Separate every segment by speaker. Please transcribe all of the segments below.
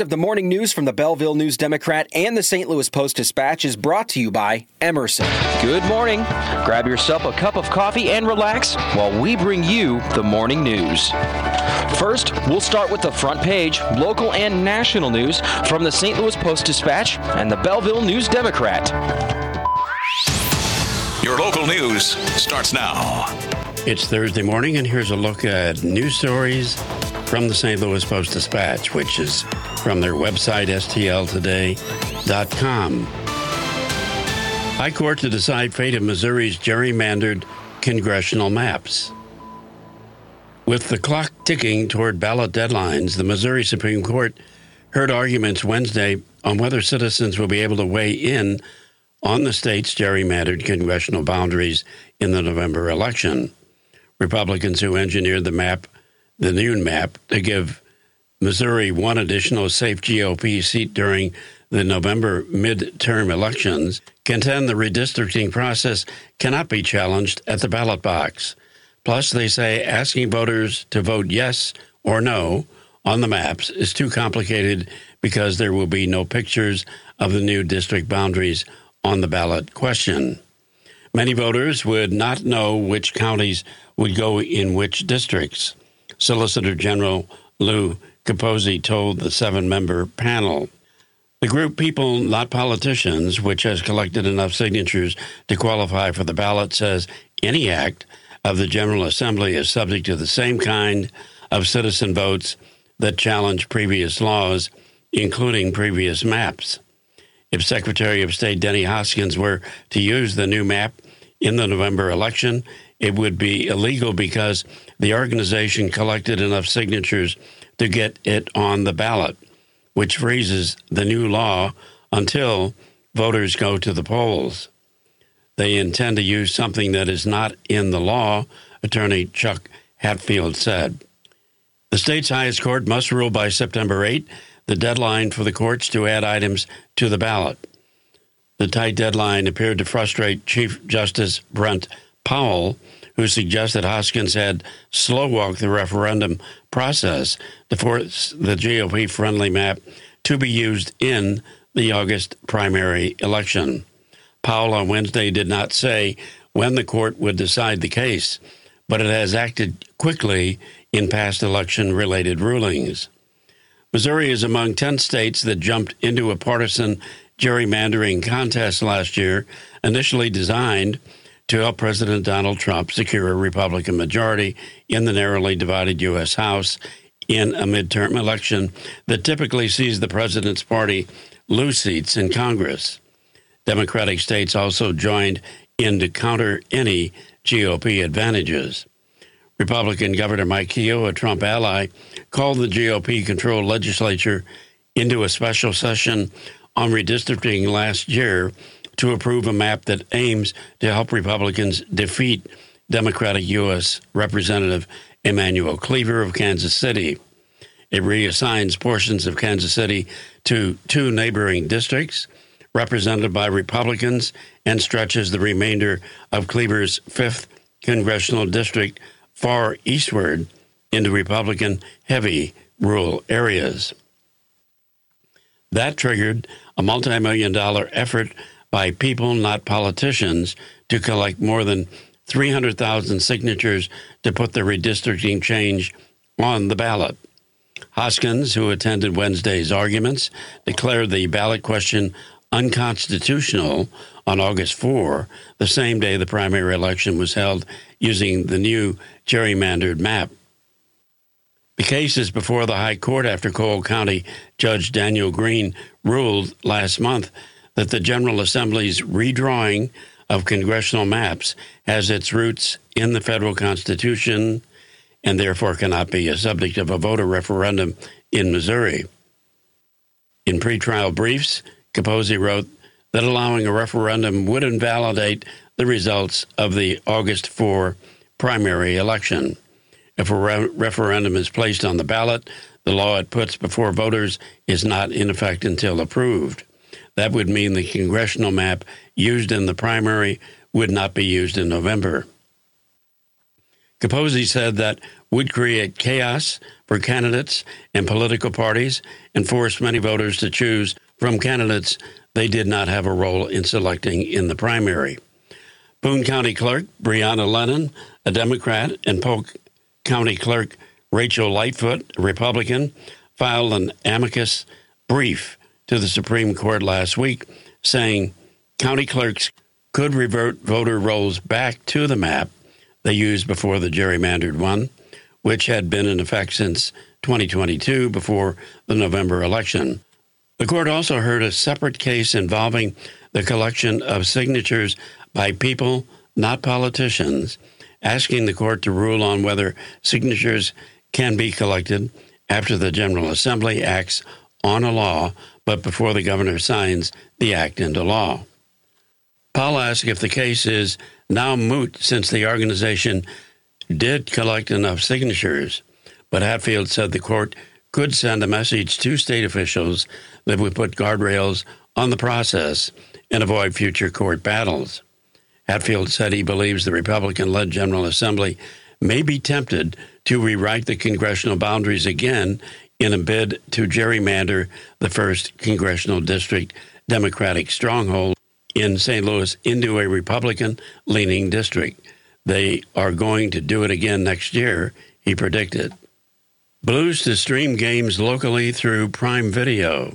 Speaker 1: Of the morning news from the Belleville News Democrat and the St. Louis Post-Dispatch is brought to you by Emerson.
Speaker 2: Good morning. Grab yourself a cup of coffee and relax while we bring you the morning news. First, we'll start with the front page, local and national news from the St. Louis Post-Dispatch and the Belleville News Democrat.
Speaker 3: Your local news starts now.
Speaker 4: It's Thursday morning, and here's a look at news stories from the St. Louis Post-Dispatch, which is from their website, stltoday.com. High Court to decide fate of Missouri's gerrymandered congressional maps. With the clock ticking toward ballot deadlines, the Missouri Supreme Court heard arguments Wednesday on whether citizens will be able to weigh in on the state's gerrymandered congressional boundaries in the November election. Republicans who engineered the new map, to give Missouri one additional safe GOP seat during the November midterm elections, contend the redistricting process cannot be challenged at the ballot box. Plus, they say asking voters to vote yes or no on the maps is too complicated because there will be no pictures of the new district boundaries on the ballot question. Many voters would not know which counties would go in which districts, Solicitor General Lou Capozzi told the 7-member panel. The group People Not Politicians, which has collected enough signatures to qualify for the ballot, says any act of the General Assembly is subject to the same kind of citizen votes that challenge previous laws, including previous maps. If Secretary of State Denny Hoskins were to use the new map in the November election, it would be illegal because the organization collected enough signatures to get it on the ballot, which freezes the new law until voters go to the polls. They intend to use something that is not in the law, Attorney Chuck Hatfield said. The state's highest court must rule by September 8, the deadline for the courts to add items to the ballot. The tight deadline appeared to frustrate Chief Justice Brent Powell, who suggested Hoskins had slow-walked the referendum process to force the GOP-friendly map to be used in the August primary election. Powell on Wednesday did not say when the court would decide the case, but it has acted quickly in past election-related rulings. Missouri is among 10 states that jumped into a partisan gerrymandering contest last year, initially designed to help President Donald Trump secure a Republican majority in the narrowly divided U.S. House in a midterm election that typically sees the president's party lose seats in Congress. Democratic states also joined in to counter any GOP advantages. Republican Governor Mike Keogh, a Trump ally, called the GOP-controlled legislature into a special session on redistricting last year to approve a map that aims to help Republicans defeat Democratic U.S. Representative Emanuel Cleaver of Kansas City. It reassigns portions of Kansas City to 2 neighboring districts, represented by Republicans, and stretches the remainder of Cleaver's 5th congressional district far eastward into Republican-heavy rural areas. That triggered a multi-million-dollar effort by People Not Politicians to collect more than 300,000 signatures to put the redistricting change on the ballot. Hoskins, who attended Wednesday's arguments, declared the ballot question unconstitutional on August 4, the same day the primary election was held using the new gerrymandered map. The case is before the High Court after Cole County Judge Daniel Green ruled last month that the General Assembly's redrawing of congressional maps has its roots in the federal Constitution and therefore cannot be a subject of a voter referendum in Missouri. In pretrial briefs, Capozzi wrote that allowing a referendum would invalidate the results of the August 4 primary election. If a referendum is placed on the ballot, the law it puts before voters is not in effect until approved. That would mean the congressional map used in the primary would not be used in November. Capozzi said that would create chaos for candidates and political parties and force many voters to choose from candidates they did not have a role in selecting in the primary. Boone County Clerk Breonna Lennon, a Democrat, and Polk County Clerk Rachel Lightfoot, a Republican, filed an amicus brief to the Supreme Court last week saying county clerks could revert voter rolls back to the map they used before the gerrymandered one, which had been in effect since 2022 before the November election. The court also heard a separate case involving the collection of signatures by people, not politicians, asking the court to rule on whether signatures can be collected after the General Assembly acts on a law, but before the governor signs the act into law. Paul asked if the case is now moot since the organization did collect enough signatures, but Hatfield said the court could send a message to state officials that would put guardrails on the process and avoid future court battles. Hatfield said he believes the Republican-led General Assembly may be tempted to rewrite the congressional boundaries again in a bid to gerrymander the 1st Congressional District Democratic stronghold in St. Louis into a Republican-leaning district. They are going to do it again next year, he predicted. Blues to stream games locally through Prime Video.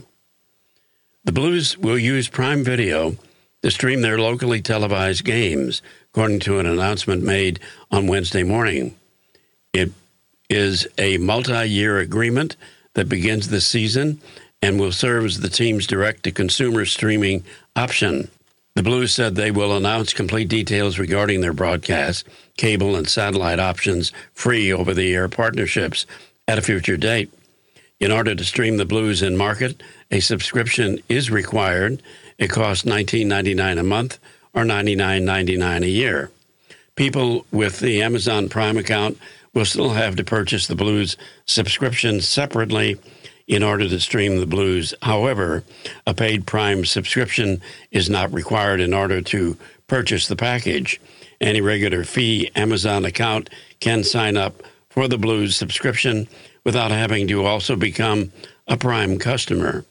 Speaker 4: The Blues will use Prime Video to stream their locally televised games, according to an announcement made on Wednesday morning. It is a multi-year agreement that begins this season and will serve as the team's direct-to-consumer streaming option. The Blues said they will announce complete details regarding their broadcast, cable, and satellite options free over-the-air partnerships at a future date. In order to stream the Blues in market, a subscription is required. It costs $19.99 a month or $99.99 a year. People with the Amazon Prime account will still have to purchase the Blues subscription separately in order to stream the Blues. However, a paid Prime subscription is not required in order to purchase the package. Any regular fee Amazon account can sign up for the Blues subscription without having to also become a Prime customer.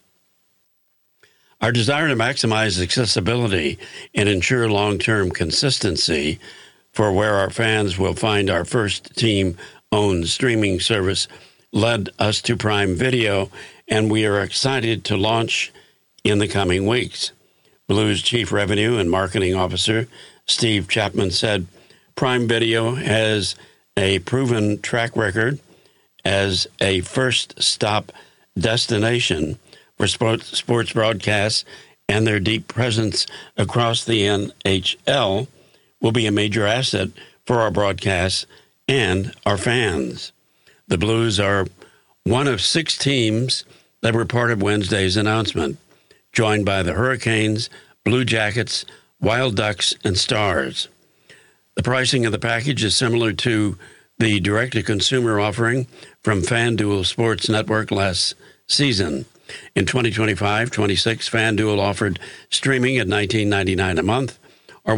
Speaker 4: Our desire to maximize accessibility and ensure long-term consistency for where our fans will find our first team-owned streaming service led us to Prime Video, and we are excited to launch in the coming weeks. Blues Chief Revenue and Marketing Officer Steve Chapman said, Prime Video has a proven track record as a first-stop destination for sports broadcasts, and their deep presence across the NHL will be a major asset for our broadcasts and our fans. The Blues are one of 6 teams that were part of Wednesday's announcement, joined by the Hurricanes, Blue Jackets, Wild Ducks, and Stars. The pricing of the package is similar to the direct-to-consumer offering from FanDuel Sports Network last season. In 2025-26, FanDuel offered streaming at $19.99 a month or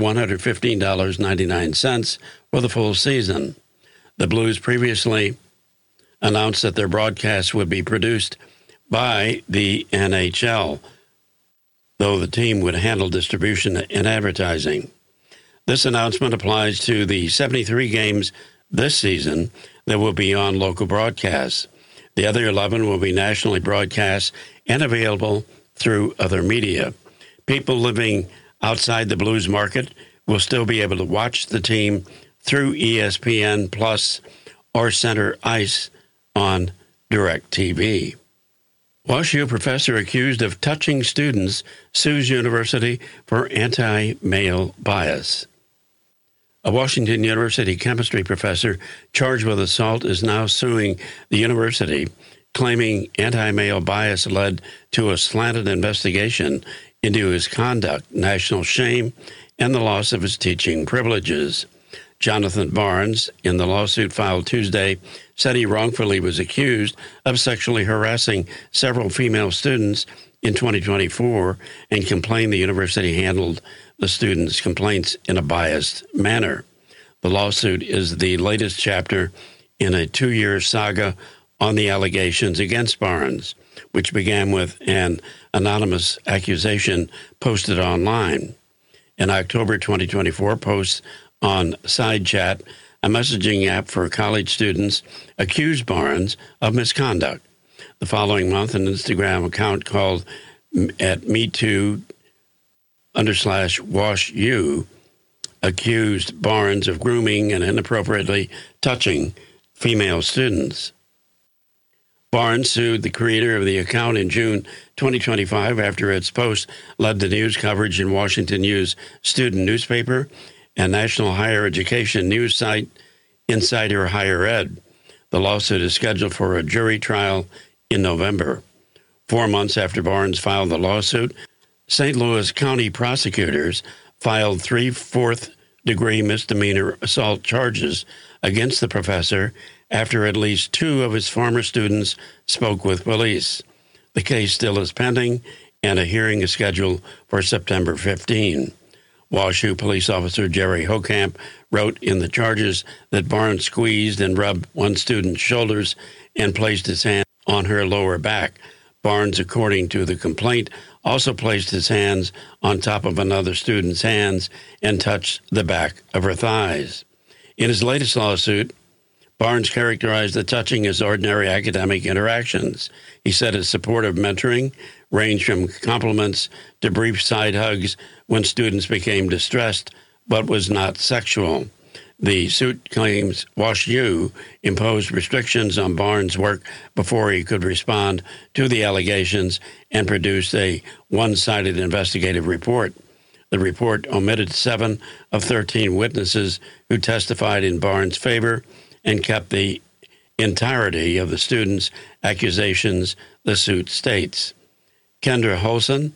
Speaker 4: $115.99 for the full season. The Blues previously announced that their broadcasts would be produced by the NHL, though the team would handle distribution and advertising. This announcement applies to the 73 games this season that will be on local broadcasts. The other 11 will be nationally broadcast and available through other media. People living outside the Blues market will still be able to watch the team through ESPN Plus or Center Ice on DirecTV. WashU professor accused of touching students sues university for anti-male bias. A Washington University chemistry professor charged with assault is now suing the university, claiming anti-male bias led to a slanted investigation into his conduct, national shame, and the loss of his teaching privileges. Jonathan Barnes, in the lawsuit filed Tuesday, said he wrongfully was accused of sexually harassing several female students in 2024 and complained the university handled the students' complaints in a biased manner. The lawsuit is the latest chapter in a 2-year saga on the allegations against Barnes, which began with an anonymous accusation posted online. In October 2024, posts on SideChat, a messaging app for college students, accused Barnes of misconduct. The following month, an Instagram account called at MeToo_WashU accused Barnes of grooming and inappropriately touching female students. Barnes sued the creator of the account in June 2025 after its post led to news coverage in Washington News student newspaper and national higher education news site Insider Higher Ed. The lawsuit is scheduled for a jury trial in November. 4 months after Barnes filed the lawsuit, St. Louis County prosecutors filed 3 fourth-degree misdemeanor assault charges against the professor after at least 2 of his former students spoke with police. The case still is pending, and a hearing is scheduled for September 15. WashU police officer Jerry Hokamp wrote in the charges that Barnes squeezed and rubbed one student's shoulders and placed his hand on her lower back. Barnes, according to the complaint, also placed his hands on top of another student's hands and touched the back of her thighs. In his latest lawsuit, Barnes characterized the touching as ordinary academic interactions. He said his supportive mentoring ranged from compliments to brief side hugs when students became distressed, but was not sexual. The suit claims WashU imposed restrictions on Barnes' work before he could respond to the allegations and produced a one-sided investigative report. The report omitted 7 of 13 witnesses who testified in Barnes' favor and kept the entirety of the students' accusations, the suit states. Kendra Holson,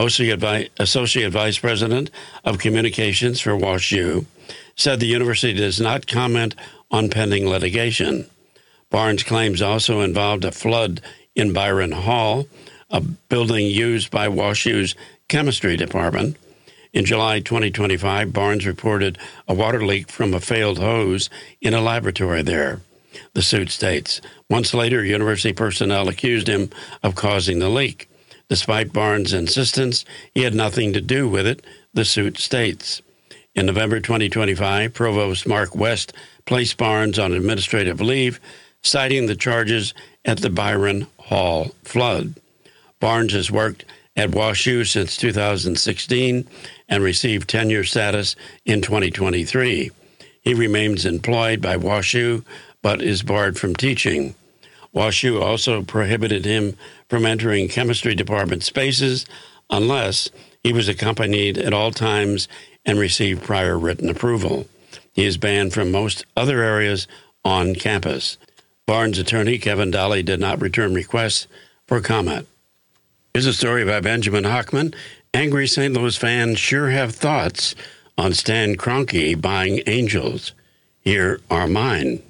Speaker 4: Associate Vice President of Communications for WashU, said the university does not comment on pending litigation. Barnes' claims also involved a flood in Byron Hall, a building used by WashU's chemistry department. In July 2025, Barnes reported a water leak from a failed hose in a laboratory there. The suit states, months later, university personnel accused him of causing the leak. Despite Barnes' insistence, he had nothing to do with it, the suit states. In November 2025, Provost Mark West placed Barnes on administrative leave, citing the charges at the Byron Hall flood. Barnes has worked at WashU since 2016 and received tenure status in 2023. He remains employed by WashU, but is barred from teaching. WashU also prohibited him from entering chemistry department spaces unless he was accompanied at all times and received prior written approval. He is banned from most other areas on campus. Barnes' attorney, Kevin Daly, did not return requests for comment. Here's a story by Benjamin Hockman. Angry St. Louis fans sure have thoughts on Stan Kroenke buying Angels. Here are mine.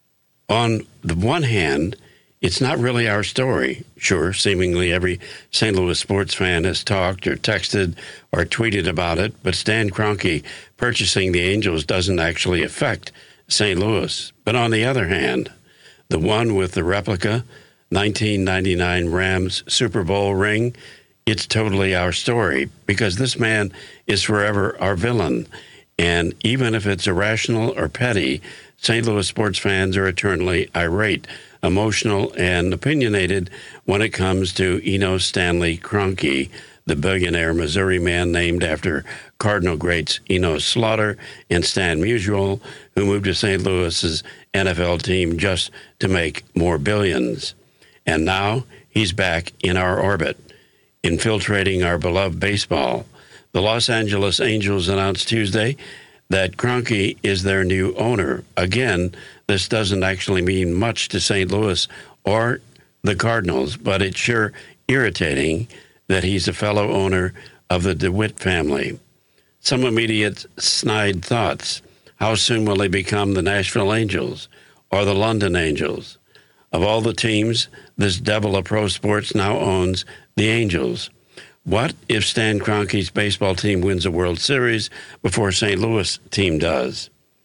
Speaker 4: On the one hand, it's not really our story. Sure, seemingly every St. Louis sports fan has talked or texted or tweeted about it, but Stan Kroenke purchasing the Angels doesn't actually affect St. Louis. But on the other hand, the one with the replica 1999 Rams Super Bowl ring, it's totally our story because this man is forever our villain. And even if it's irrational or petty, St. Louis sports fans are eternally irate, emotional, and opinionated when it comes to Enos Stanley Kroenke, the billionaire Missouri man named after Cardinal greats Enos Slaughter and Stan Musial, who moved to St. Louis's NFL team just to make more billions. And now he's back in our orbit, infiltrating our beloved baseball. The Los Angeles Angels announced Tuesday that Kroenke is their new owner. Again, this doesn't actually mean much to St. Louis or the Cardinals, but it's sure irritating that he's a fellow owner of the DeWitt family. Some immediate snide thoughts. How soon will they become the Nashville Angels or the London Angels? Of all the teams, this devil of pro sports now owns the Angels. What if Stan Kroenke's baseball team wins a World Series before St. Louis team does?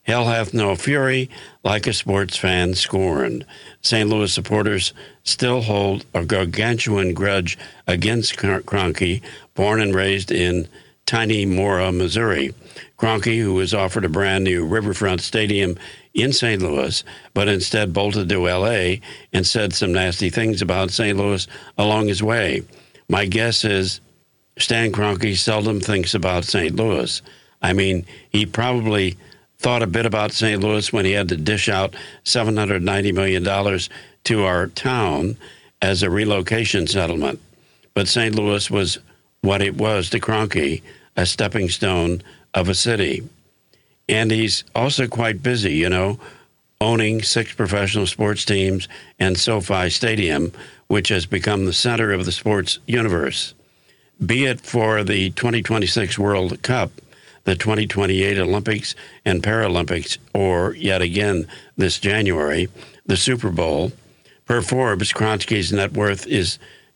Speaker 4: Hell hath no fury like a sports fan scorned. St. Louis supporters still hold a gargantuan grudge against Kroenke, born and raised in tiny Mora, Missouri. Kroenke, who was offered a brand new Riverfront Stadium in St. Louis, but instead bolted to L.A. and said some nasty things about St. Louis along his way. My guess is Stan Kroenke seldom thinks about St. Louis. I mean, he probably thought a bit about St. Louis when he had to dish out $790 million to our town as a relocation settlement. But St. Louis was what it was to Kroenke, a stepping stone of a city. And he's also quite busy, owning 6 professional sports teams and SoFi Stadium, which has become the center of the sports universe. Be it for the 2026 World Cup, the 2028 Olympics and Paralympics, or yet again this January, the Super Bowl. Per Forbes, Kroenke's net worth is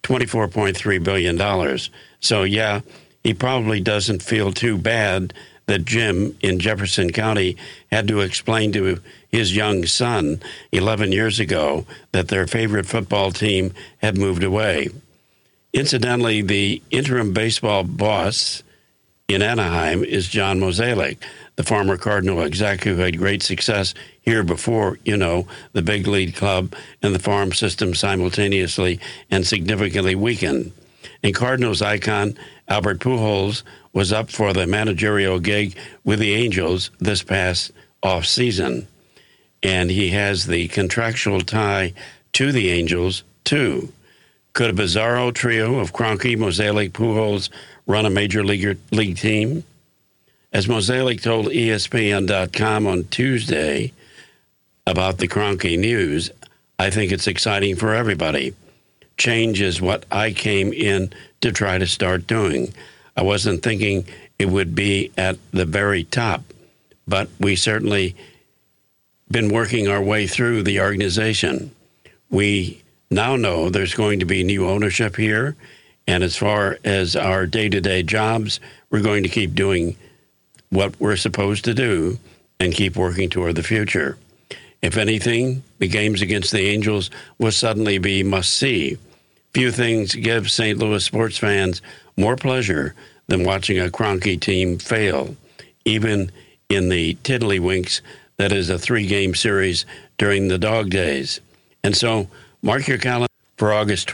Speaker 4: $24.3 billion. So yeah, he probably doesn't feel too bad that Jim in Jefferson County had to explain to his young son 11 years ago that their favorite football team had moved away. Incidentally, the interim baseball boss in Anaheim is John Mozeliak, the former Cardinal exec who had great success here before, the big league club and the farm system simultaneously and significantly weakened. And Cardinals icon Albert Pujols was up for the managerial gig with the Angels this past off-season. And he has the contractual tie to the Angels, too. Could a bizarro trio of Kroenke, Mozeliak, Pujols run a major league team? As Mozeliak told ESPN.com on Tuesday about the Kroenke news, I think it's exciting for everybody. Change is what I came in to try to start doing. I wasn't thinking it would be at the very top, but we certainly been working our way through the organization. We now know there's going to be new ownership here, and as far as our day-to-day jobs, we're going to keep doing what we're supposed to do and keep working toward the future. If anything, the games against the Angels will suddenly be must-see. Few things give St. Louis sports fans more pleasure than watching a Kroenke team fail, even in the tiddlywinks that is a 3-game series during the dog days. And so mark your calendar for August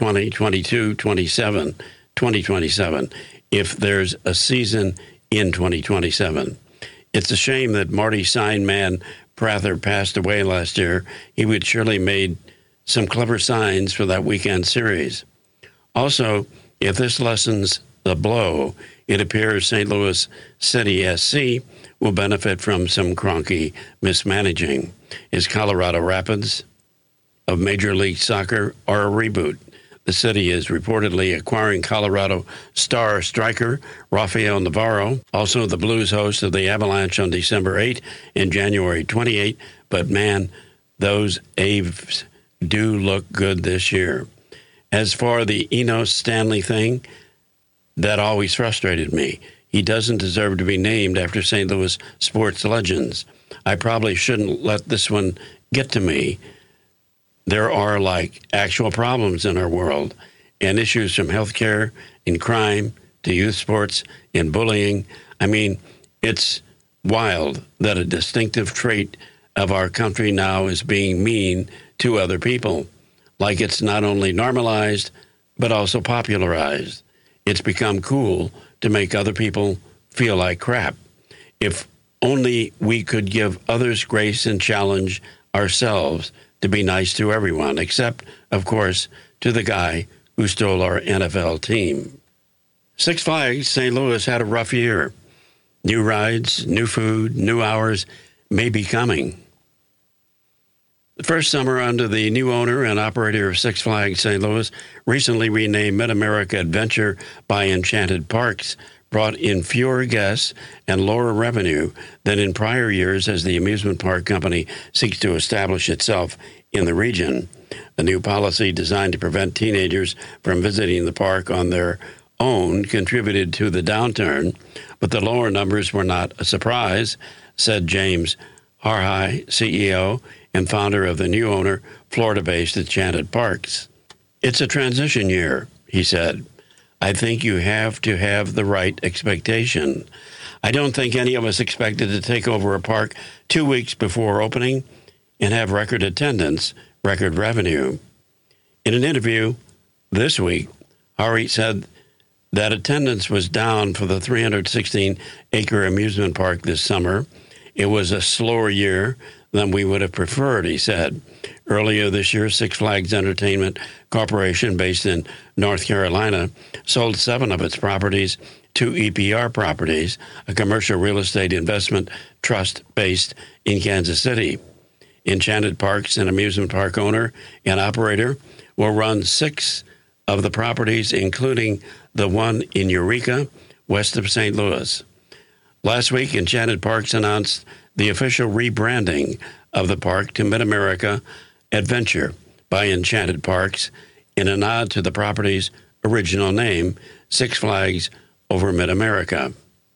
Speaker 4: 2027, if there's a season in 2027. It's a shame that Marty Signman Prather passed away last year. He would surely made some clever signs for that weekend series. Also, if this lessens the blow, it appears St. Louis City SC will benefit from some Kroenke mismanaging. Is Colorado Rapids of Major League Soccer are a reboot? The city is reportedly acquiring Colorado star striker Rafael Navarro, also the Blues host of the Avalanche on December 8 and January 28. But man, those Aves do look good this year. As for the Enos Stanley thing, that always frustrated me. He doesn't deserve to be named after St. Louis sports legends. I probably shouldn't let this one get to me. There are actual problems in our world and issues from healthcare and crime to youth sports and bullying. I mean, it's wild that a distinctive trait of our country now is being mean to other people. Like it's not only normalized, but also popularized. It's become cool to make other people feel like crap. If only we could give others grace and challenge ourselves to be nice to everyone, except, of course, to the guy who stole our NFL team. Six Flags St. Louis had a rough year. New rides, new food, new hours may be coming. The first summer under the new owner and operator of Six Flags St. Louis, recently renamed Mid-America Adventure by Enchanted Parks, brought in fewer guests and lower revenue than in prior years as the amusement park company seeks to establish itself in the region. A new policy designed to prevent teenagers from visiting the park on their own contributed to the downturn, but the lower numbers were not a surprise, said James Harhai, CEO and founder of the new owner, Florida-based Enchanted Parks. It's a transition year, he said. I think you have to have the right expectation. I don't think any of us expected to take over a park 2 weeks before opening and have record attendance, record revenue. In an interview this week, Hari said that attendance was down for the 316-acre amusement park this summer. It was a slower year than we would have preferred, he said. Earlier this year, Six Flags Entertainment Corporation, based in North Carolina, sold 7 of its properties to EPR Properties, a commercial real estate investment trust based in Kansas City. Enchanted Parks, an amusement park owner and operator, will run 6 of the properties, including the one in Eureka, west of St. Louis. Last week, Enchanted Parks announced the official rebranding of the park to Mid-America Adventure by Enchanted Parks in a nod to the property's original name, Six Flags Over Mid-America.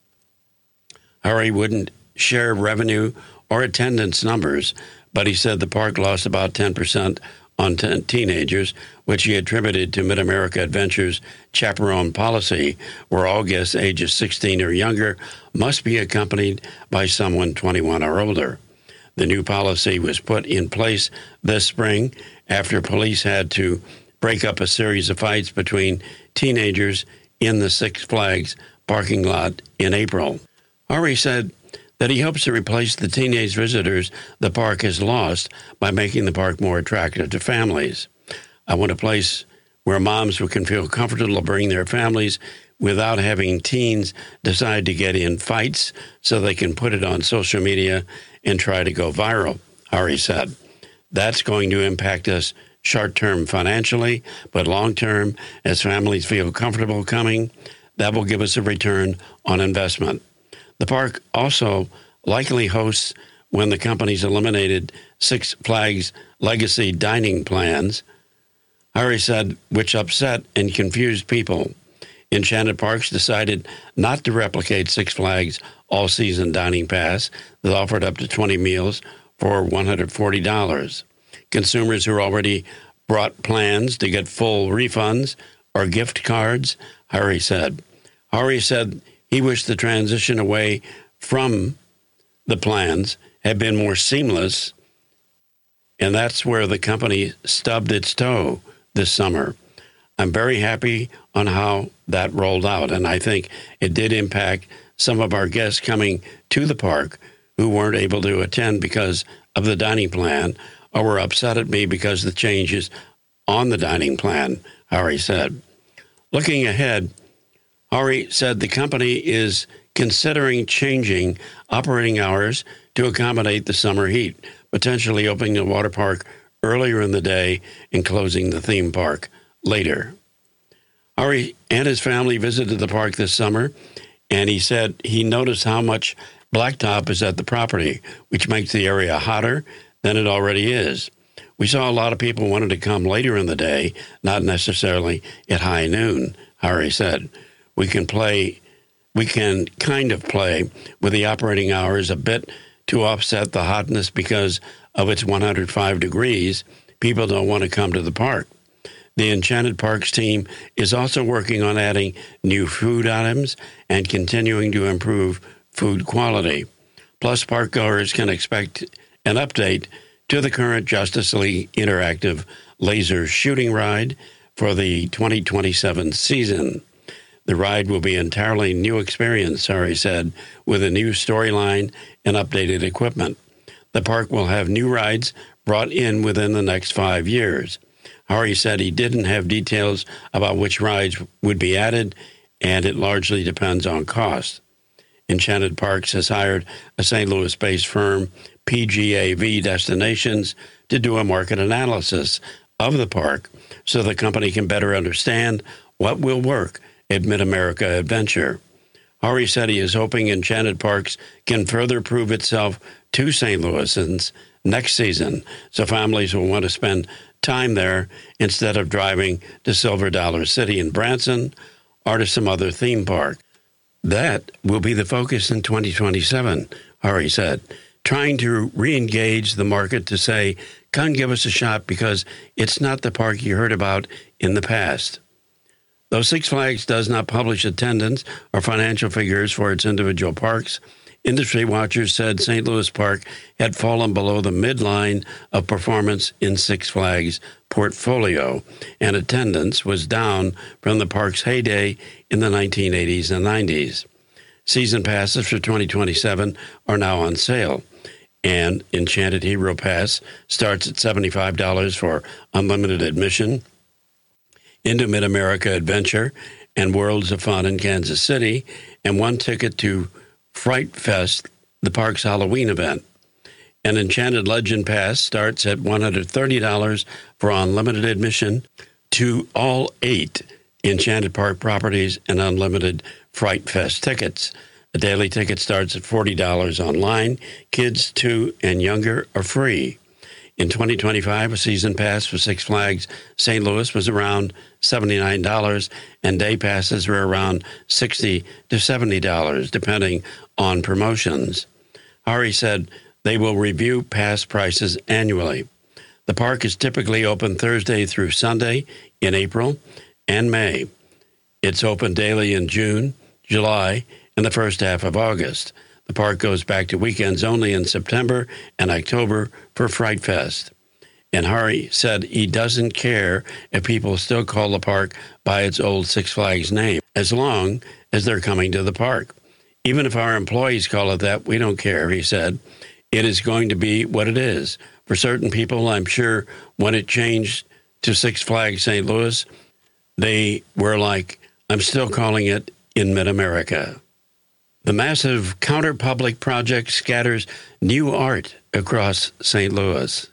Speaker 4: Hari wouldn't share revenue or attendance numbers, but he said the park lost about 10% on teenagers, which he attributed to Mid-America Adventure's chaperone policy, where all guests ages 16 or younger must be accompanied by someone 21 or older. The new policy was put in place this spring after police had to break up a series of fights between teenagers in the Six Flags parking lot in April. Hari said that he hopes to replace the teenage visitors the park has lost by making the park more attractive to families. I want a place where moms can feel comfortable bringing their families without having teens decide to get in fights so they can put it on social media and try to go viral, Hari said. That's going to impact us short-term financially, but long-term, as families feel comfortable coming, that will give us a return on investment. The park also likely hosts when the company's eliminated Six Flags legacy dining plans, Hari said, which upset and confused people. Enchanted Parks decided not to replicate Six Flags all-season dining pass that offered up to 20 meals for $140. Consumers who already brought plans to get full refunds or gift cards, Hari said. Hari said he wished the transition away from the plans had been more seamless, and that's where the company stubbed its toe this summer. I'm very happy on how that rolled out, and I think it did impact some of our guests coming to the park who weren't able to attend because of the dining plan or were upset at me because of the changes on the dining plan, Hari said. Looking ahead, Hari said the company is considering changing operating hours to accommodate the summer heat, potentially opening the water park earlier in the day and closing the theme park later. Hari and his family visited the park this summer, and he said he noticed how much blacktop is at the property, which makes the area hotter than it already is. We saw a lot of people wanted to come later in the day, not necessarily at high noon, Hari said. We can kind of play with the operating hours a bit to offset the hotness because of its 105 degrees. People don't want to come to the park. The Enchanted Parks team is also working on adding new food items and continuing to improve food quality. Plus, parkgoers can expect an update to the current Justice League Interactive laser shooting ride for the 2027 season. The ride will be an entirely new experience, Hari said, with a new storyline and updated equipment. The park will have new rides brought in within the next 5 years. Hari said he didn't have details about which rides would be added, and it largely depends on cost. Enchanted Parks has hired a St. Louis-based firm, PGAV Destinations, to do a market analysis of the park so the company can better understand what will work at Mid-America Adventure. Hari said he is hoping Enchanted Parks can further prove itself to St. Louisans next season, so families will want to spend time there instead of driving to Silver Dollar City in Branson or to some other theme park. That will be the focus in 2027, Hari said. trying to re-engage the market to say, come give us a shot because it's not the park you heard about in the past. Though Six Flags does not publish attendance or financial figures for its individual parks, industry watchers said St. Louis Park had fallen below the midline of performance in Six Flags' portfolio, and attendance was down from the park's heyday in the 1980s and 90s. Season passes for 2027 are now on sale, and Enchanted Hero Pass starts at $75 for unlimited admission into Mid-America Adventure and Worlds of Fun in Kansas City, and one ticket to Fright Fest, the park's Halloween event. An Enchanted Legend Pass starts at $130 for unlimited admission to all 8 Enchanted Park properties and unlimited Fright Fest tickets. A daily ticket starts at $40 online. Kids 2 and younger are free. In 2025, a season pass for Six Flags St. Louis was around $79, and day passes were around $60 to $70, depending on promotions. Hari said they will review pass prices annually. The park is typically open Thursday through Sunday in April and May. It's open daily in June, July, and the first half of August. The park goes back to weekends only in September and October for Fright Fest. And Hari said he doesn't care if people still call the park by its old Six Flags name, as long as they're coming to the park. Even if our employees call it that, we don't care, he said. It is going to be what it is. For certain people, I'm sure when it changed to Six Flags St. Louis, they were like, I'm still calling it in Mid-America. The massive Counterpublic project scatters new art across St. Louis.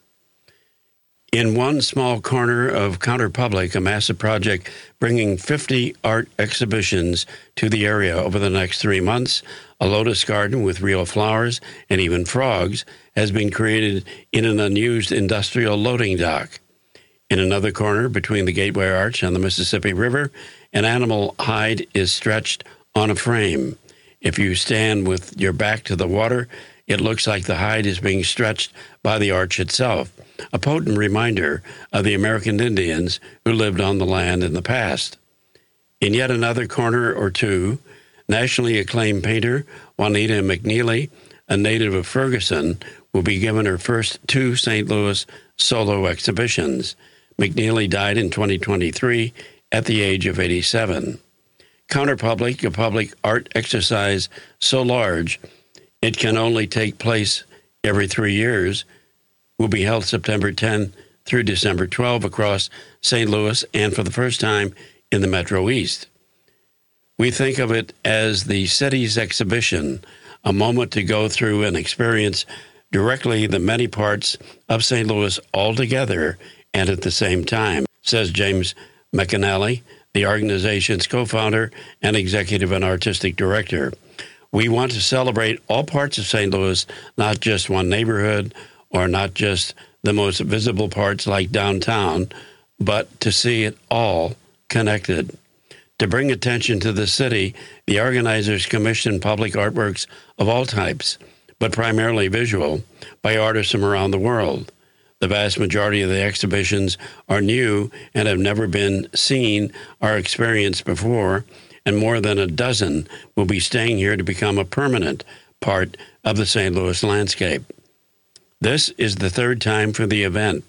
Speaker 4: In one small corner of Counterpublic, a massive project bringing 50 art exhibitions to the area over the next 3 months, a lotus garden with real flowers and even frogs has been created in an unused industrial loading dock. In another corner, between the Gateway Arch and the Mississippi River, an animal hide is stretched on a frame. If you stand with your back to the water, it looks like the hide is being stretched by the arch itself, a potent reminder of the American Indians who lived on the land in the past. In yet another corner or two, nationally acclaimed painter Juanita McNeely, a native of Ferguson, will be given her first 2 St. Louis solo exhibitions. McNeely died in 2023 at the age of 87. Counterpublic, a public art exercise so large it can only take place every 3 years, will be held September 10 through December 12 across St. Louis and for the first time in the Metro East. We think of it as the city's exhibition, a moment to go through and experience directly the many parts of St. Louis all together and at the same time, says James McAnally, the organization's co-founder and executive and artistic director. We want to celebrate all parts of St. Louis, not just one neighborhood or not just the most visible parts like downtown, but to see it all connected. To bring attention to the city, the organizers commissioned public artworks of all types, but primarily visual, by artists from around the world. The vast majority of the exhibitions are new and have never been seen or experienced before, and more than a dozen will be staying here to become a permanent part of the St. Louis landscape. This is the 3rd time for the event.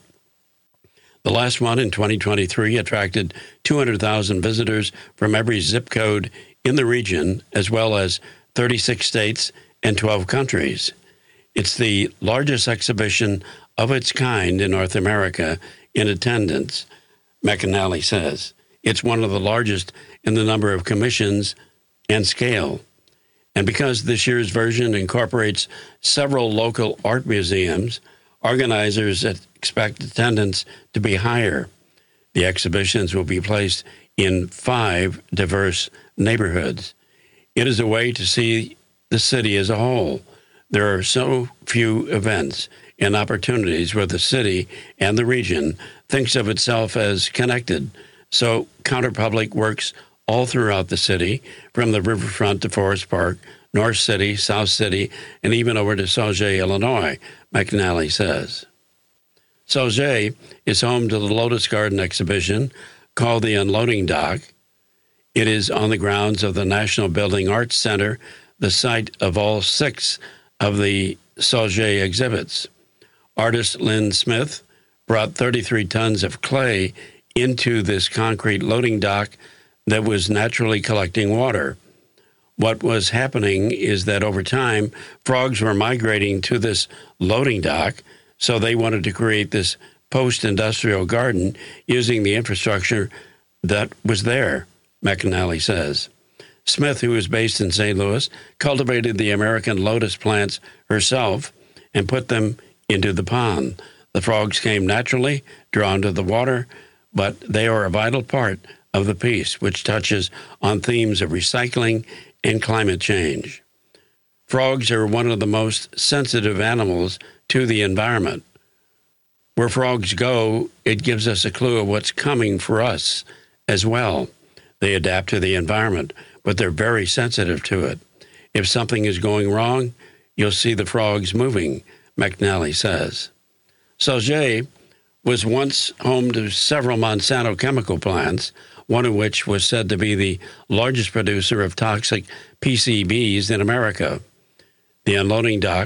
Speaker 4: The last one in 2023 attracted 200,000 visitors from every zip code in the region, as well as 36 states and 12 countries. It's the largest exhibition of its kind in North America in attendance, McAnally says. It's one of the largest in the number of commissions and scale. And because this year's version incorporates several local art museums, organizers expect attendance to be higher. The exhibitions will be placed in 5 diverse neighborhoods. It is a way to see the city as a whole. There are so few events and opportunities where the city and the region thinks of itself as connected. So Counterpublic works all throughout the city, from the riverfront to Forest Park, North City, South City, and even over to Sauget, Illinois, McNally says. Sauget is home to the Lotus Garden exhibition called the Unloading Dock. It is on the grounds of the National Building Arts Center, the site of all 6 of the Sauget exhibits. Artist Lynn Smith brought 33 tons of clay into this concrete loading dock that was naturally collecting water. What was happening is that over time, frogs were migrating to this loading dock, so they wanted to create this post-industrial garden using the infrastructure that was there, McNally says. Smith, who is based in St. Louis, cultivated the American lotus plants herself and put them into the pond. The frogs came naturally, drawn to the water, but they are a vital part of the piece, which touches on themes of recycling and climate change. Frogs are one of the most sensitive animals to the environment. Where frogs go, it gives us a clue of what's coming for us as well. They adapt to the environment, but they're very sensitive to it. If something is going wrong, you'll see the frogs moving, McNally says. Sauget was once home to several Monsanto chemical plants, one of which was said to be the largest producer of toxic PCBs in America. The unloading dock,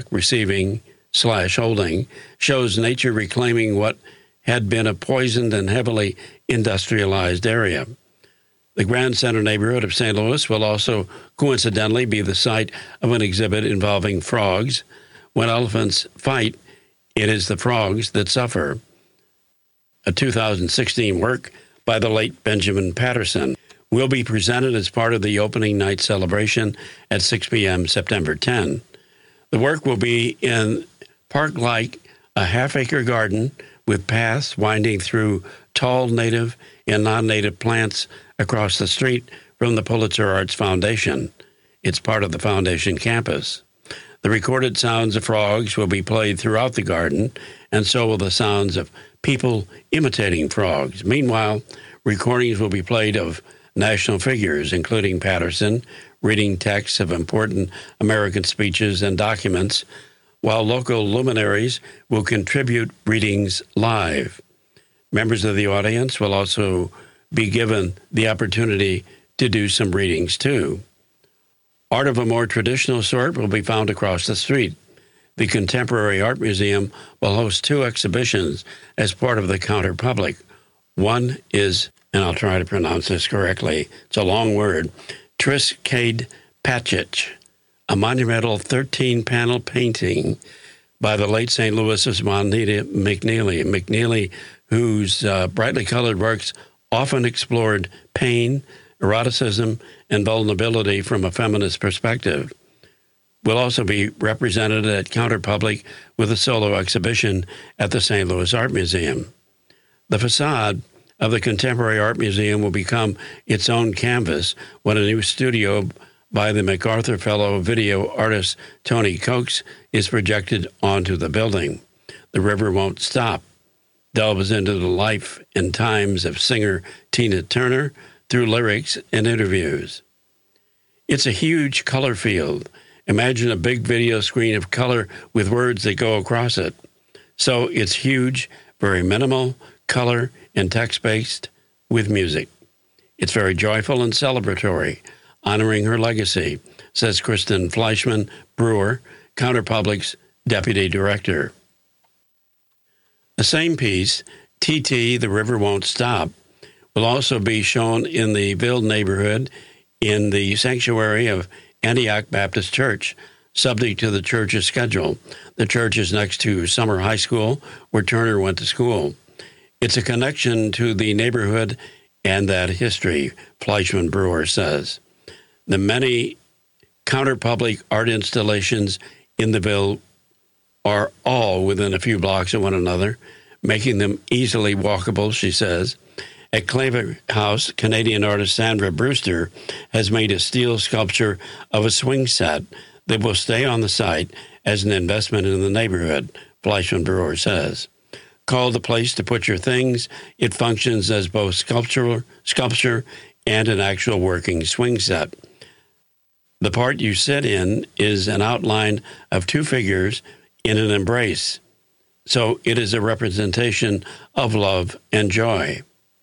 Speaker 4: receiving/holding, shows nature reclaiming what had been a poisoned and heavily industrialized area. The Grand Center neighborhood of St. Louis will also coincidentally be the site of an exhibit involving frogs. When elephants fight, it is the frogs that suffer. A 2016 work by the late Benjamin Patterson will be presented as part of the opening night celebration at 6 p.m. September 10. The work will be in park-like a half-acre garden with paths winding through tall native and non-native plants across the street from the Pulitzer Arts Foundation. It's part of the foundation campus. The recorded sounds of frogs will be played throughout the garden, and so will the sounds of people imitating frogs. Meanwhile, recordings will be played of national figures, including Patterson, reading texts of important American speeches and documents, while local luminaries will contribute readings live. Members of the audience will also be given the opportunity to do some readings too. Art of a more traditional sort will be found across the street. The Contemporary Art Museum will host 2 exhibitions as part of the Counter Public. One is, and I'll try to pronounce this correctly, it's a long word, Triscade Patchich, a monumental 13-panel painting by the late St. Louis's Moneta McNeely. McNeely, whose brightly colored works often explored pain, eroticism, and vulnerability from a feminist perspective, will also be represented at Counter Public with a solo exhibition at the St. Louis Art Museum. The facade of the Contemporary Art Museum will become its own canvas when a new studio by the MacArthur Fellow video artist Tony Coates is projected onto the building. The River Won't Stop delves into the life and times of singer Tina Turner through lyrics and interviews. It's a huge color field. Imagine a big video screen of color with words that go across it. So it's huge, very minimal, color, and text-based with music. It's very joyful and celebratory, honoring her legacy, says Kristen Fleischman Brewer, Counter Public's deputy director. The same piece, TT, The River Won't Stop, will also be shown in the Ville neighborhood in the sanctuary of Antioch Baptist Church, subject to the church's schedule. The church is next to Summer High School, where Turner went to school. It's a connection to the neighborhood and that history, Fleischman Brewer says. The many counter-public art installations in the Ville are all within a few blocks of one another, making them easily walkable, she says. At Claver House, Canadian artist Sandra Brewster has made a steel sculpture of a swing set that will stay on the site as an investment in the neighborhood, Fleischman Brewer says. Called the place to put your things, it functions as both sculpture and an actual working swing set. The part you sit in is an outline of two figures in an embrace. So it is a representation of love and joy.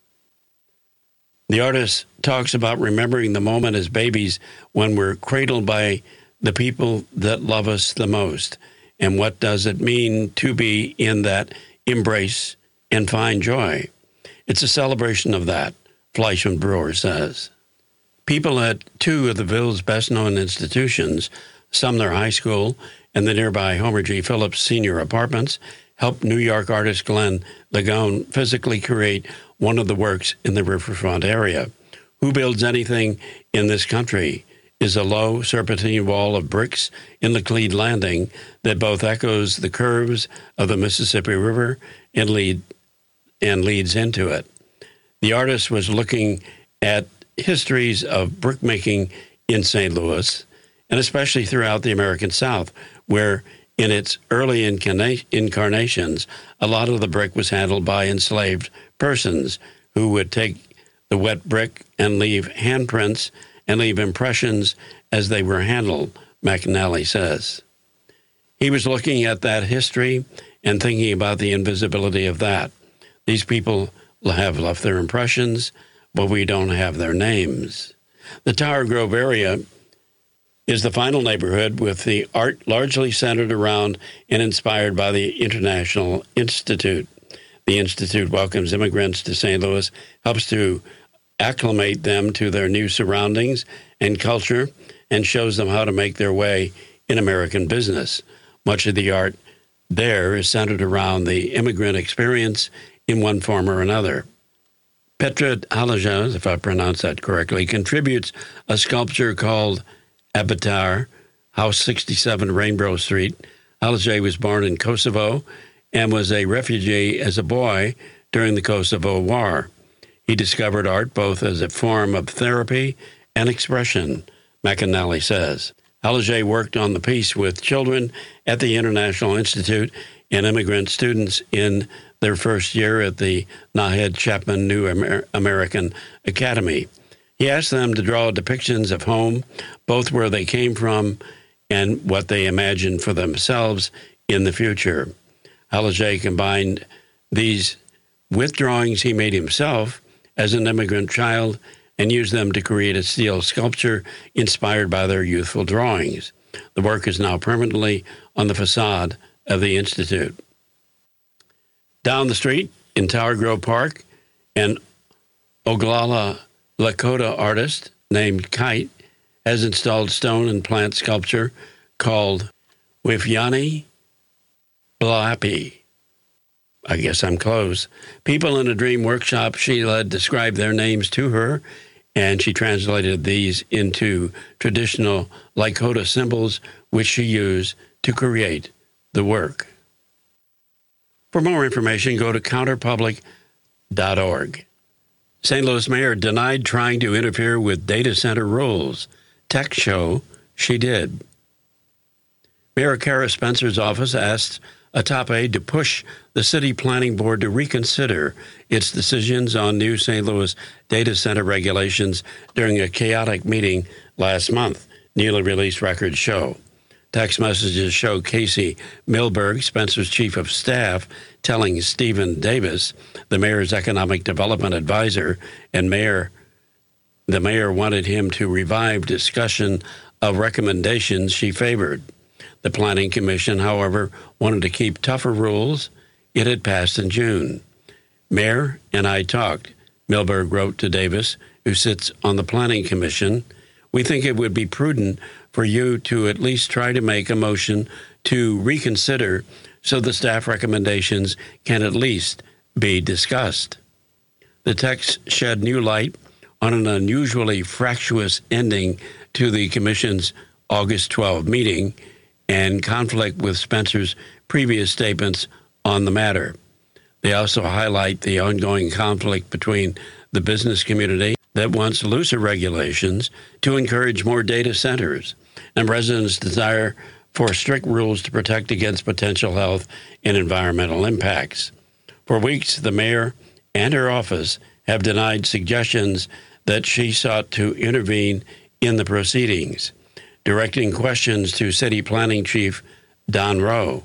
Speaker 4: The artist talks about remembering the moment as babies when we're cradled by the people that love us the most. And what does it mean to be in that embrace and find joy? It's a celebration of that, Fleischmann Brewer says. People at two of the Ville's best-known institutions, Sumner High School and the nearby Homer G. Phillips Senior Apartments, helped New York artist Glenn Lagone physically create one of the works in the riverfront area. Who builds anything in this country is a low serpentine wall of bricks in the Cleed Landing that both echoes the curves of the Mississippi River and leads into it. The artist was looking at histories of brickmaking in St. Louis, and especially throughout the American South, where in its early incarnations, a lot of the brick was handled by enslaved persons who would take the wet brick and leave handprints and leave impressions as they were handled, McNally says. He was looking at that history and thinking about the invisibility of that. These people have left their impressions, but we don't have their names. The Tower Grove area is the final neighborhood with the art largely centered around and inspired by the International Institute. The Institute welcomes immigrants to St. Louis, helps to acclimate them to their new surroundings and culture, and shows them how to make their way in American business. Much of the art there is centered around the immigrant experience in one form or another. Petra Halaja, if I pronounce that correctly, contributes a sculpture called Abitar, House 67, Rainbow Street. Halaja was born in Kosovo and was a refugee as a boy during the Kosovo War. He discovered art both as a form of therapy and expression, McAnally says. Halaja worked on the piece with children at the International Institute and immigrant students in their first year at the Nahed Chapman New American Academy. He asked them to draw depictions of home, both where they came from and what they imagined for themselves in the future. Halaja combined these with drawings he made himself as an immigrant child and used them to create a steel sculpture inspired by their youthful drawings. The work is now permanently on the facade of the Institute. Down the street in Tower Grove Park, an Oglala Lakota artist named Kite has installed stone and plant sculpture called Wifyani Blapi. I guess I'm close. People in a dream workshop she led described their names to her, and she translated these into traditional Lakota symbols, which she used to create the work. For more information, go to counterpublic.org. St. Louis mayor denied trying to interfere with data center rules. Tech show she did. Mayor Kara Spencer's office asked a top aide to push the city planning board to reconsider its decisions on new St. Louis data center regulations during a chaotic meeting last month, newly released records show. Text messages show Casey Milberg, Spencer's chief of staff, telling Stephen Davis, the mayor's economic development advisor, and the mayor wanted him to revive discussion of recommendations she favored. The Planning Commission, however, wanted to keep tougher rules it had passed in June. Mayor and I talked, Milberg wrote to Davis, who sits on the Planning Commission. We think it would be prudent for you to at least try to make a motion to reconsider so the staff recommendations can at least be discussed. The text shed new light on an unusually fractious ending to the Commission's August 12 meeting and conflict with Spencer's previous statements on the matter. They also highlight the ongoing conflict between the business community that wants looser regulations to encourage more data centers and residents' desire for strict rules to protect against potential health and environmental impacts. For weeks, the mayor and her office have denied suggestions that she sought to intervene in the proceedings. directing questions to City Planning Chief Don Rowe.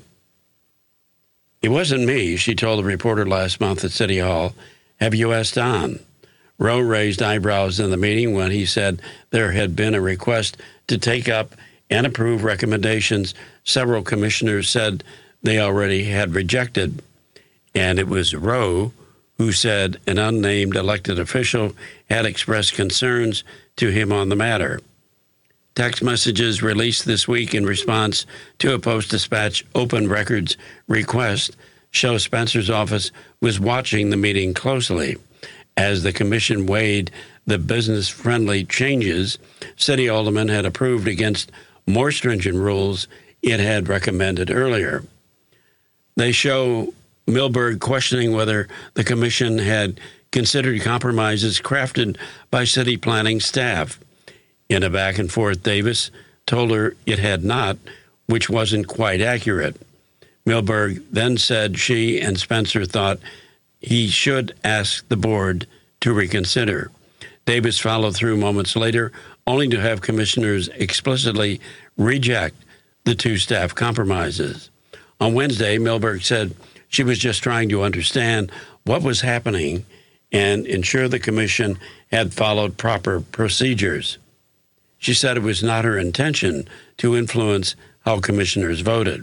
Speaker 4: "It wasn't me," she told a reporter last month at City Hall. "Have you asked Don?" Rowe raised eyebrows in the meeting when he said there had been a request to take up and approve recommendations several commissioners said they already had rejected. And it was Rowe who said an unnamed elected official had expressed concerns to him on the matter. Text messages released this week in response to a Post-Dispatch open records request show Spencer's office was watching the meeting closely. As the commission weighed the business-friendly changes City Alderman had approved against more stringent rules it had recommended earlier. They show Milberg questioning whether the commission had considered compromises crafted by city planning staff. In a back and forth, Davis told her it had not, which wasn't quite accurate. Milberg then said she and Spencer thought he should ask the board to reconsider. Davis followed through moments later, only to have commissioners explicitly reject the two staff compromises. On Wednesday, Milberg said she was just trying to understand what was happening and ensure the commission had followed proper procedures. She said it was not her intention to influence how commissioners voted.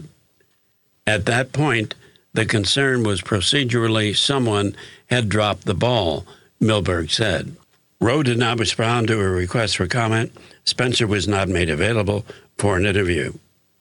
Speaker 4: At that point, the concern was procedurally someone had dropped the ball, Milberg said. Rowe did not respond to a request for comment. Spencer was not made available for an interview.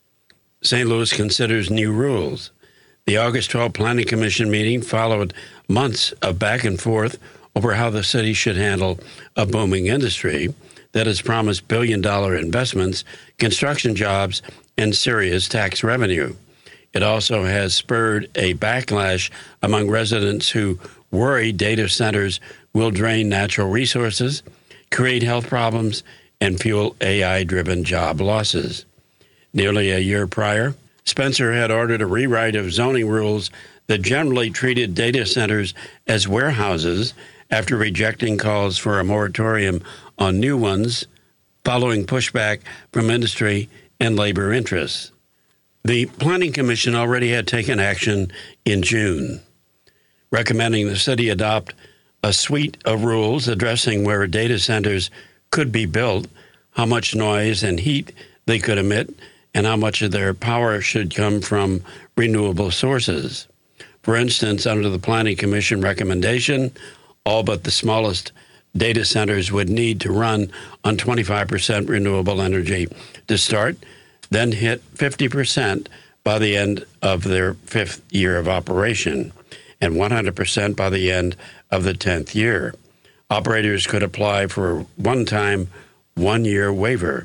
Speaker 4: St. Louis considers new rules. The August 12 Planning Commission meeting followed months of back and forth over how the city should handle a booming industry that has promised billion-dollar investments, construction jobs, and serious tax revenue. It also has spurred a backlash among residents who worry data centers will drain natural resources, create health problems, and fuel AI-driven job losses. Nearly a year prior, Spencer had ordered a rewrite of zoning rules that generally treated data centers as warehouses after rejecting calls for a moratorium on new ones following pushback from industry and labor interests. The Planning Commission already had taken action in June, recommending the city adopt a suite of rules addressing where data centers could be built, how much noise and heat they could emit, and how much of their power should come from renewable sources. For instance, under the Planning Commission recommendation, all but the smallest data centers would need to run on 25% renewable energy to start, then hit 50% by the end of their 5th year of operation, and 100% by the end of the 10th year. Operators could apply for a one-time, one-year waiver.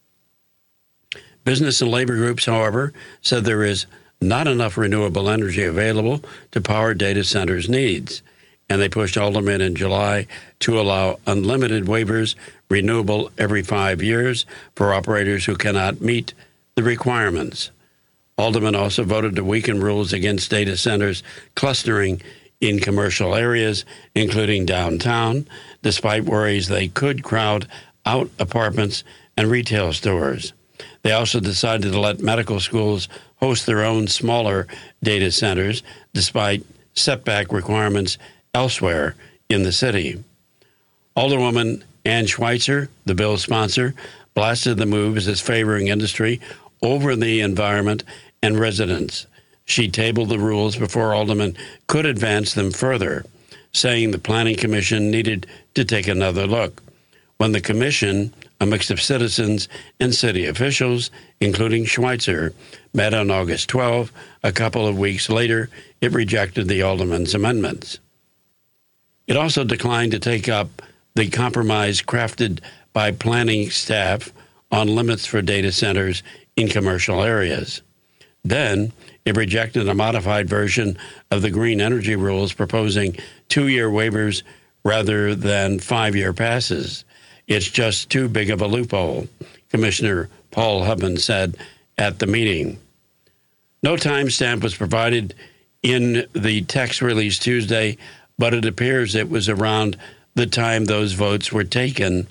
Speaker 4: Business and labor groups, however, said there is not enough renewable energy available to power data centers' needs, and they pushed Alderman in July to allow unlimited waivers, renewable every 5 years, for operators who cannot meet the requirements. Alderman also voted to weaken rules against data centers clustering in commercial areas, including downtown, despite worries they could crowd out apartments and retail stores. They also decided to let medical schools host their own smaller data centers, despite setback requirements elsewhere in the city. Alderwoman Ann Schweitzer, the bill's sponsor, blasted the moves as favoring industry over the environment and residents. She tabled the rules before Alderman could advance them further, saying the Planning Commission needed to take another look. When the commission, a mix of citizens and city officials, including Schweitzer, met on August 12, a couple of weeks later, it rejected the alderman's amendments. It also declined to take up the compromise crafted by planning staff on limits for data centers in commercial areas. Then, it rejected a modified version of the green energy rules proposing 2-year waivers rather than 5-year passes. It's just too big of a loophole, Commissioner Paul Hubman said at the meeting. No timestamp was provided in the text released Tuesday, but it appears it was around the time those votes were taken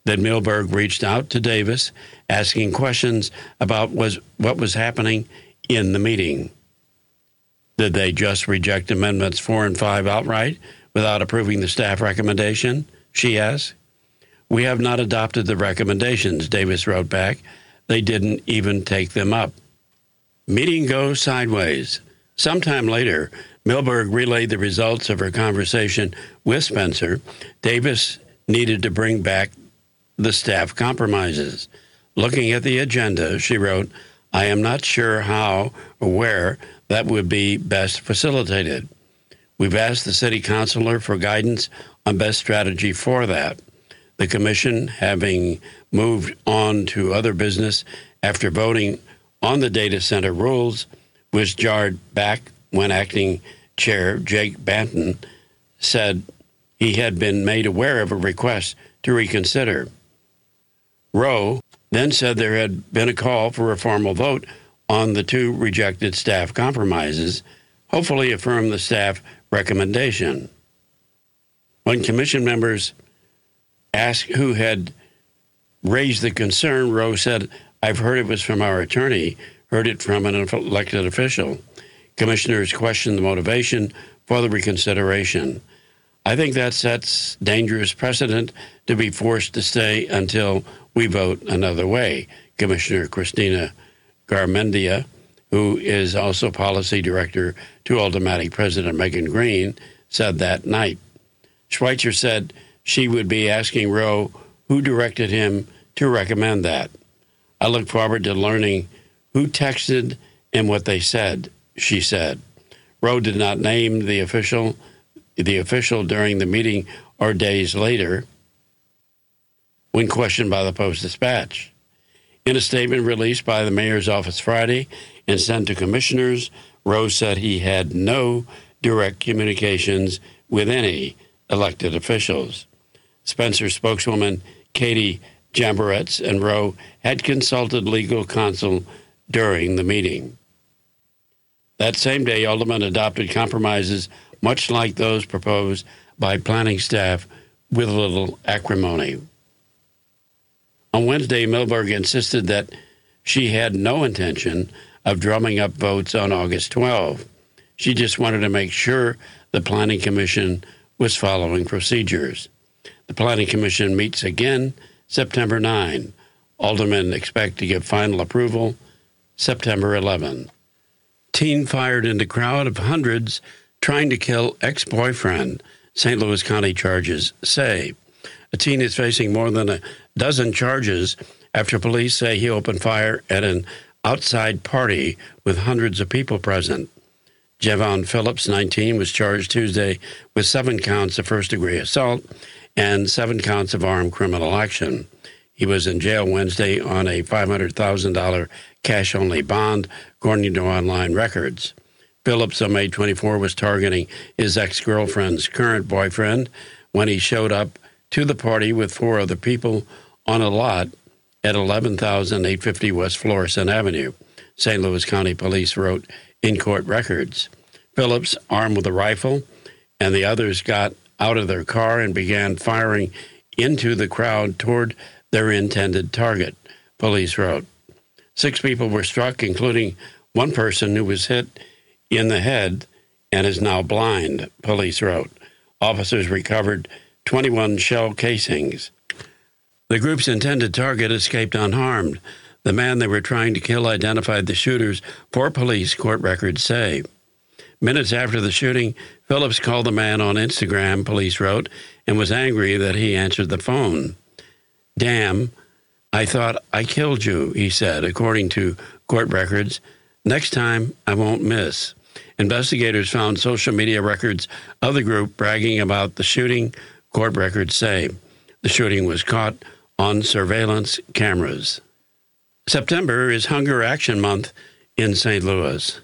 Speaker 4: that Milberg reached out to Davis, asking questions about what was happening in the meeting. Did they just reject Amendments 4 and 5 outright without approving the staff recommendation? She asked. We have not adopted the recommendations, Davis wrote back. They didn't even take them up. Meeting goes sideways. Sometime later, Milberg relayed the results of her conversation with Spencer. Davis needed to bring back the staff compromises. Looking at the agenda, she wrote, I am not sure how or where that would be best facilitated. We've asked the city councilor for guidance on best strategy for that. The commission, having moved on to other business after voting on the data center rules, was jarred back when acting chair Jake Banton said he had been made aware of a request to reconsider. Rowe then said there had been a call for a formal vote on the 2 rejected staff compromises, hopefully affirm the staff recommendation. When commission members asked who had raised the concern, Rowe said, I've heard it was from our attorney, heard it from an elected official. Commissioners questioned the motivation for the reconsideration. I think that sets dangerous precedent to be forced to stay until we vote another way, Commissioner Christina Garmendia, who is also policy director to Aldermanic President Megan Green, said that night. Schweitzer said she would be asking Rowe who directed him to recommend that. I look forward to learning who texted and what they said, she said. Rowe did not name the official during the meeting or days later when questioned by the Post-Dispatch. In a statement released by the mayor's office Friday and sent to commissioners, Rowe said he had no direct communications with any elected officials. Spencer spokeswoman Katie Jamboretz and Rowe had consulted legal counsel during the meeting. That same day, Aldermen adopted compromises much like those proposed by planning staff with little acrimony. On Wednesday, Milberg insisted that she had no intention of drumming up votes on August 12. She just wanted to make sure the Planning Commission was following procedures. The Planning Commission meets again September 9. Aldermen expect to give final approval September 11. Teen fired into crowd of hundreds trying to kill ex-boyfriend, St. Louis County charges say. A teen is facing more than a dozen charges after police say he opened fire at an outside party with hundreds of people present. Javon Phillips, 19, was charged Tuesday with 7 counts of first-degree assault and 7 counts of armed criminal action. He was in jail Wednesday on a $500,000 cash-only bond, according to online records. Phillips, on May 24, was targeting his ex-girlfriend's current boyfriend when he showed up to the party with 4 other people on a lot at 11,850 West Florissant Avenue, St. Louis County Police wrote in court records. Phillips, armed with a rifle, and the others got out of their car and began firing into the crowd toward their intended target, police wrote. 6 people were struck, including one person who was hit in the head and is now blind, police wrote. Officers recovered 21 shell casings. The group's intended target escaped unharmed. The man they were trying to kill identified the shooters for police, court records say. Minutes after the shooting, Phillips called the man on Instagram, police wrote, and was angry that he answered the phone. Damn, I thought I killed you, he said, according to court records. Next time, I won't miss. Investigators found social media records of the group bragging about the shooting, court records say. The shooting was caught on surveillance cameras. September is Hunger Action Month in St. Louis.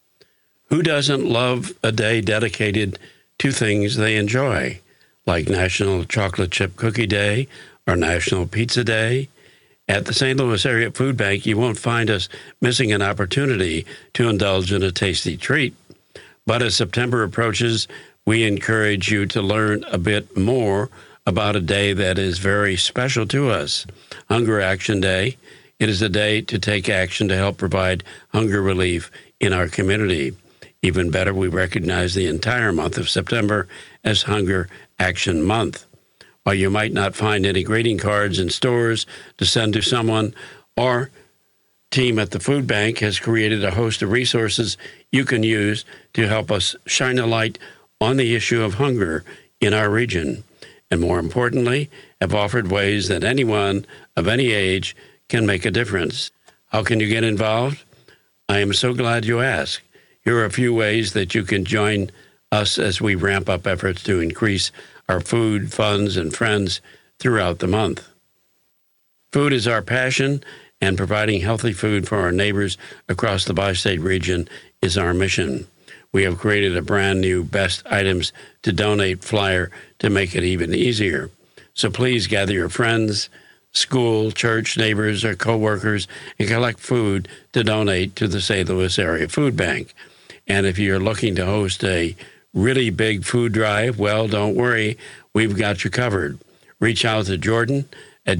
Speaker 4: Who doesn't love a day dedicated to things they enjoy, like National Chocolate Chip Cookie Day or National Pizza Day? At the St. Louis Area Food Bank, you won't find us missing an opportunity to indulge in a tasty treat. But as September approaches, we encourage you to learn a bit more about a day that is very special to us, Hunger Action Day. It is a day to take action to help provide hunger relief in our community. Even better, we recognize the entire month of September as Hunger Action Month. While you might not find any greeting cards in stores to send to someone, our team at the food bank has created a host of resources you can use to help us shine a light on the issue of hunger in our region, and more importantly, have offered ways that anyone of any age can make a difference. How can you get involved? I am so glad you asked. Here are a few ways that you can join us as we ramp up efforts to increase our food, funds, and friends throughout the month. Food is our passion, and providing healthy food for our neighbors across the bi-state region is our mission. We have created a brand new Best Items to Donate flyer to make it even easier. So please gather your friends, school, church, neighbors, or coworkers and collect food to donate to the St. Louis Area Food Bank. And if you're looking to host a really big food drive, well, don't worry, we've got you covered. Reach out to Jordan at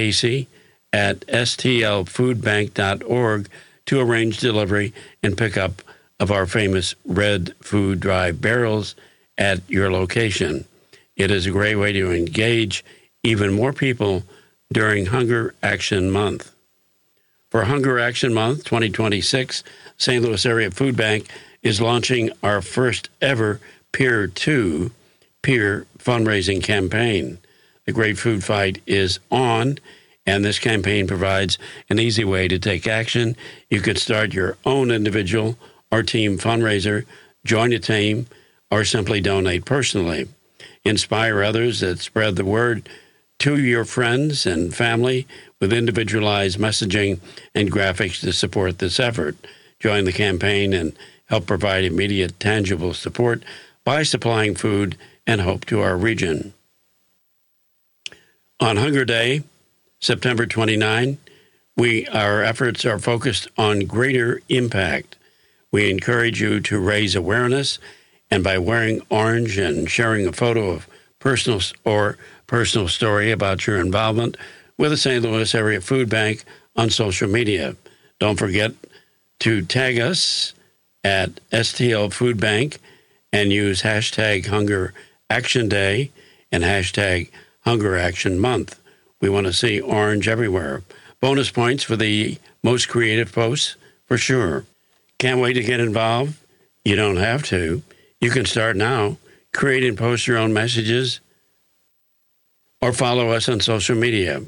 Speaker 4: jcasey@stlfoodbank.org to arrange delivery and pickup of our famous Red Food Drive barrels at your location. It is a great way to engage even more people during Hunger Action Month. For Hunger Action Month 2026, St. Louis Area Food Bank is launching our first ever peer-to-peer fundraising campaign. The Great Food Fight is on, and this campaign provides an easy way to take action. You could start your own individual or team fundraiser, join a team, or simply donate personally. Inspire others that spread the word to your friends and family with individualized messaging and graphics to support this effort. Join the campaign and help provide immediate, tangible support by supplying food and hope to our region. On Hunger Day, September 29, our efforts are focused on greater impact. We encourage you to raise awareness, and by wearing orange and sharing a photo of personal story about your involvement with the St. Louis Area Food Bank on social media. Don't forget to tag us at STL Food Bank and use hashtag Hunger Action Day and hashtag Hunger Action Month. We want to see orange everywhere. Bonus points for the most creative posts, for sure. Can't wait to get involved? You don't have to. You can start now. Create and post your own messages or follow us on social media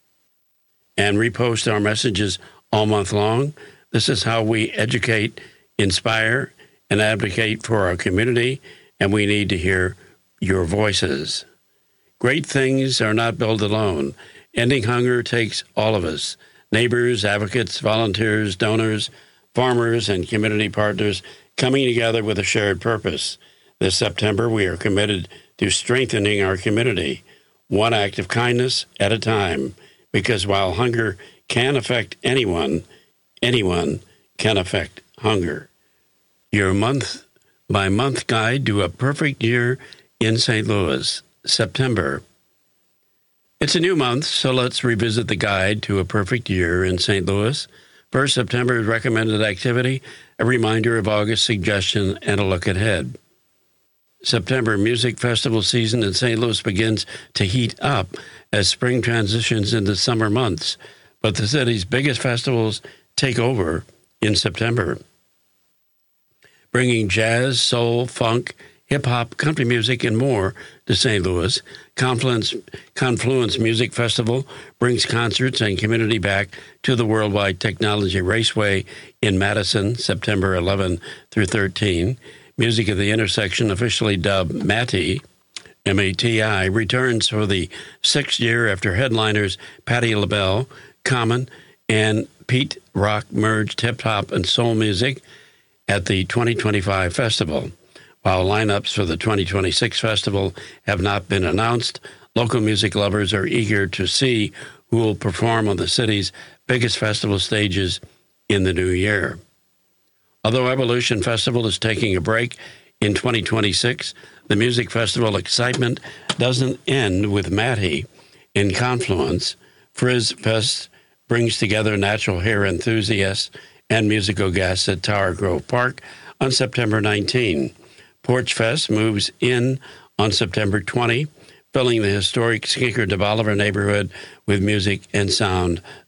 Speaker 4: and repost our messages all month long. This is how we educate, inspire, and advocate for our community, and we need to hear your voices. Great things are not built alone. Ending hunger takes all of us, neighbors, advocates, volunteers, donors, farmers, and community partners coming together with a shared purpose. This September, we are committed to strengthening our community, one act of kindness at a time, because while hunger can affect anyone, anyone can affect hunger. Your month-by-month guide to a perfect year in St. Louis, September. It's a new month, so let's revisit the guide to a perfect year in St. Louis. First, September's recommended activity, a reminder of August's suggestion, and a look ahead. September music festival season in St. Louis begins to heat up as spring transitions into summer months, but the city's biggest festivals take over in September. Bringing jazz, soul, funk, hip-hop, country music, and more to St. Louis, Confluence Music Festival brings concerts and community back to the Worldwide Technology Raceway in Madison, September 11 through 13. Music at the Intersection, officially dubbed MATI, M-A-T-I, returns for the sixth year after headliners Patti LaBelle, Common, and Pete Rock merged hip-hop and soul music at the 2025 festival. While lineups for the 2026 festival have not been announced, local music lovers are eager to see who will perform on the city's biggest festival stages in the new year. Although Evolution Festival is taking a break in 2026, the music festival excitement doesn't end with Matty in Confluence. Frizz Fest brings together natural hair enthusiasts and musical guests at Tower Grove Park on September 19. Porch Fest moves in on September 20, filling the historic Skinker de Bolivar neighborhood with music and sound